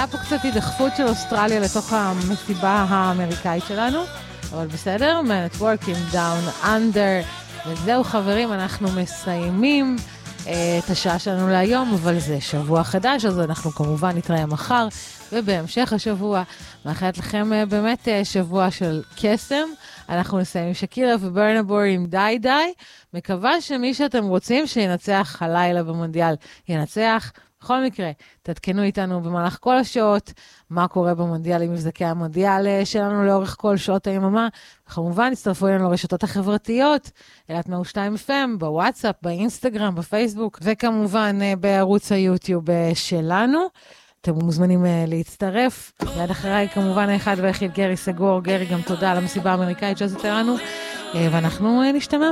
היה פה קצת הידחפות של אוסטרליה לתוך המסיבה האמריקאית שלנו, אבל בסדר, Man at Work עם Down Under, וזהו חברים, אנחנו מסיימים את השעה שלנו להיום, אבל זה שבוע חדש, אז אנחנו כמובן נתראה מחר, ובהמשך השבוע, מאחלת לכם באמת שבוע של קסם, אנחנו נסיים עם שקירה וברנבור עם די די, מקווה שמי שאתם רוצים שינצח הלילה במונדיאל ינצח, בכל מקרה, תתקנו איתנו במהלך כל השעות, מה קורה במונדיאל עם מבזקי המונדיאל שלנו לאורך כל שעות היממה, וכמובן הצטרפו אלינו לרשתות החברתיות, אלת 102 FM, בוואטסאפ, באינסטגרם, בפייסבוק, וכמובן בערוץ היוטיוב שלנו. אתם מוזמנים להצטרף. מיד אחריי כמובן האחד והיחיד גרי סגור. גרי, גם תודה על המסיבה האמריקאית שעשית לנו, ואנחנו נשתמע